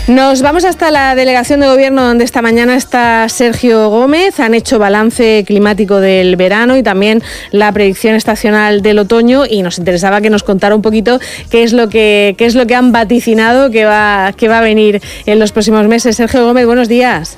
Nos vamos hasta la delegación de gobierno, donde esta mañana está Sergio Gómez. Han hecho balance climático del verano y también la predicción estacional del otoño, y nos interesaba que nos contara un poquito qué es lo que han vaticinado que va a venir en los próximos meses. Sergio Gómez, buenos días.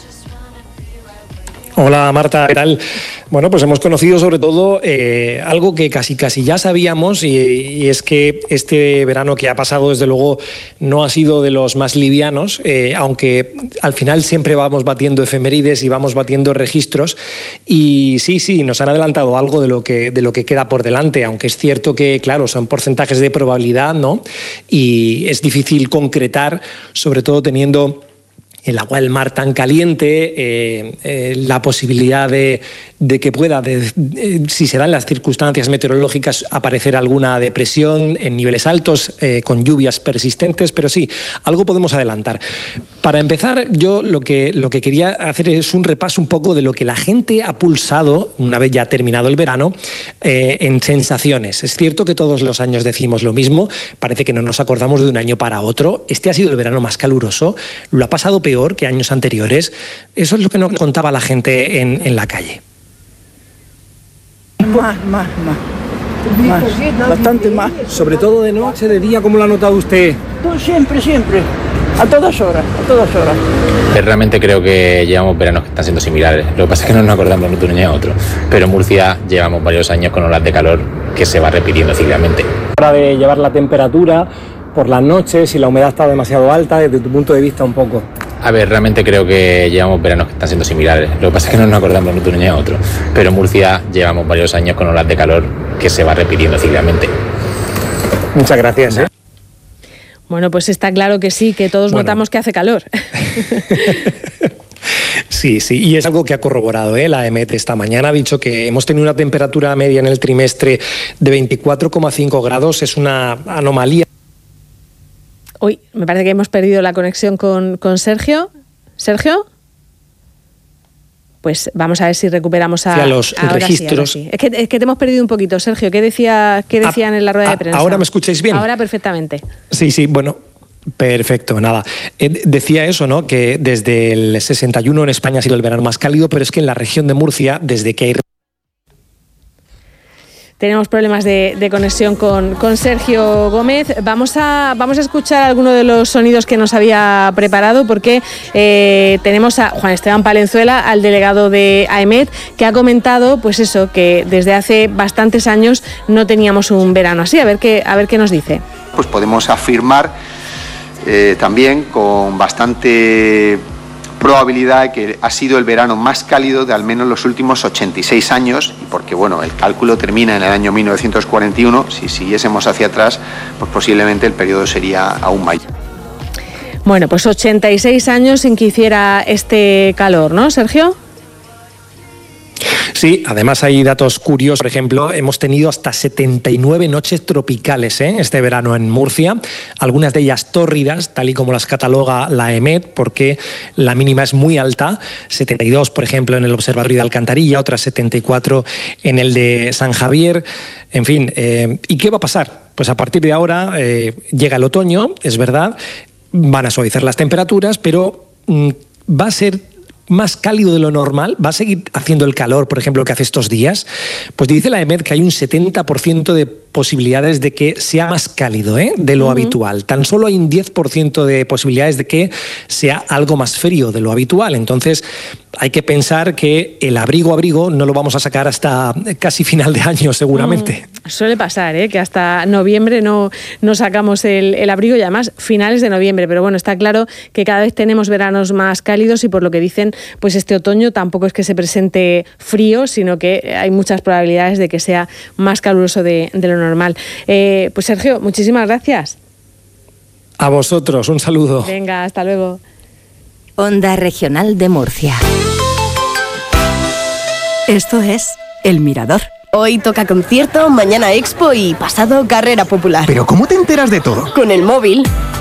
Hola Marta, ¿qué tal? Bueno, pues hemos conocido sobre todo algo que casi ya sabíamos, y es que este verano que ha pasado desde luego no ha sido de los más livianos, aunque al final siempre vamos batiendo efemérides y vamos batiendo registros, y sí, nos han adelantado algo de lo que queda por delante, aunque es cierto que, claro, son porcentajes de probabilidad, ¿no? Y es difícil concretar, sobre todo teniendo el agua del mar tan caliente, la posibilidad de que pueda, si se dan las circunstancias meteorológicas, aparecer alguna depresión en niveles altos, con lluvias persistentes, pero sí, algo podemos adelantar. Para empezar, yo lo que quería hacer es un repaso un poco de lo que la gente ha pulsado, una vez ya terminado el verano, en sensaciones. Es cierto que todos los años decimos lo mismo, parece que no nos acordamos de un año para otro. Este ha sido el verano más caluroso, lo ha pasado peor que años anteriores. Eso es lo que nos contaba la gente en la calle. Más, bastante más. Sobre todo de noche, de día, ¿cómo lo ha notado usted? Siempre, a todas horas. Realmente creo que llevamos veranos que están siendo similares. Lo que pasa es que no nos acordamos de un año a otro. Pero en Murcia llevamos varios años con olas de calor que se va repitiendo cíclicamente. Hora de llevar la temperatura por las noches, si la humedad está demasiado alta, desde tu punto de vista un poco. A ver, realmente creo que llevamos veranos que están siendo similares. Lo que pasa es que no nos acordamos de un año a otro. Pero en Murcia llevamos varios años con olas de calor que se va repitiendo cíclicamente. Muchas gracias. Bueno, pues está claro que sí, que todos notamos que hace calor. Sí, y es algo que ha corroborado la EMET esta mañana. Ha dicho que hemos tenido una temperatura media en el trimestre de 24,5 grados. Es una anomalía. Uy, me parece que hemos perdido la conexión con Sergio. ¿Sergio? Pues vamos a ver si recuperamos los registros. Sí. Es que te hemos perdido un poquito, Sergio. ¿Qué decían en la rueda de prensa? ¿Ahora me escucháis bien? Ahora perfectamente. Sí, bueno. Perfecto, nada. Decía eso, ¿no? Que desde el 61 en España ha sido el verano más cálido, pero es que en la región de Murcia, desde que hay... Tenemos problemas de conexión con Sergio Gómez. Vamos a escuchar algunos de los sonidos que nos había preparado, porque tenemos a Juan Esteban Palenzuela, al delegado de AEMET, que ha comentado, pues eso, que desde hace bastantes años no teníamos un verano así. A ver qué nos dice. Pues podemos afirmar también con bastante probabilidad que ha sido el verano más cálido de al menos los últimos 86 años, y porque bueno, el cálculo termina en el año 1941, si siguiésemos hacia atrás, pues posiblemente el periodo sería aún mayor. Bueno, pues 86 años sin que hiciera este calor, ¿no, Sergio? Sí, además hay datos curiosos. Por ejemplo, hemos tenido hasta 79 noches tropicales este verano en Murcia, algunas de ellas tórridas, tal y como las cataloga la EMET, porque la mínima es muy alta, 72, por ejemplo, en el Observatorio de Alcantarilla, otras 74 en el de San Javier. En fin, ¿y qué va a pasar? Pues a partir de ahora llega el otoño, es verdad, van a suavizar las temperaturas, pero va a ser más cálido de lo normal. ¿Va a seguir haciendo el calor, por ejemplo, que hace estos días? Pues dice la EMET que hay un 70% de posibilidades de que sea más cálido de lo habitual. Tan solo hay un 10% de posibilidades de que sea algo más frío de lo habitual. Entonces hay que pensar que el abrigo no lo vamos a sacar hasta casi final de año, seguramente. Suele pasar, que hasta noviembre no sacamos el abrigo, y además finales de noviembre. Pero bueno, está claro que cada vez tenemos veranos más cálidos, y por lo que dicen, pues este otoño tampoco es que se presente frío, sino que hay muchas probabilidades de que sea más caluroso de lo normal. Pues Sergio, muchísimas gracias. A vosotros, un saludo. Venga, hasta luego. Onda Regional de Murcia. Esto es El Mirador. Hoy toca concierto, mañana expo y pasado carrera popular. ¿Pero cómo te enteras de todo? Con el móvil.